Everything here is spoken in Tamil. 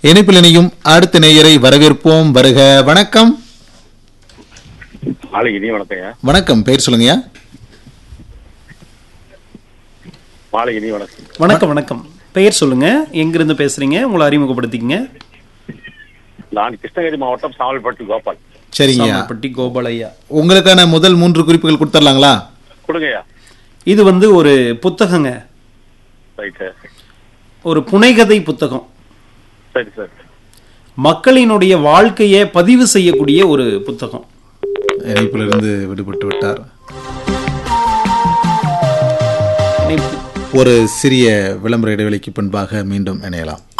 இணைப்பில் இணையும் அடுத்த நேயரை வரவேற்போம். வருக. வணக்கம். வணக்கம். பேர் சொல்லுங்கய்யா. வணக்கம். வணக்கம். பெயர் சொல்லுங்க. எங்கிருந்து பேசுறீங்க? உங்களை அறிமுகப்படுத்திக்கங்க. நான் கிருஷ்ணகிரி மாவட்டம் சாமல்பட்டி கோபால். சரிங்க. சாமல்பட்டி கோபால் ஐயா, உங்களுக்கான முதல் 3 குறிப்புகள் கொடுத்துடலாங்களா? கொடுங்கய்யா. இது ஒரு புத்தகங்க. ரைட்டு. ஒரு புனைகதை புத்தகம். சரி சார். மக்களினுடைய வாழ்க்கையை பதிவு செய்யக்கூடிய ஒரு புத்தகம். இணைப்பிலிருந்து விடுபட்டு விட்டார். ஒரு சிறிய விளம்பர இடைவெளிக்கு பின்பாக மீண்டும் இணையலாம்.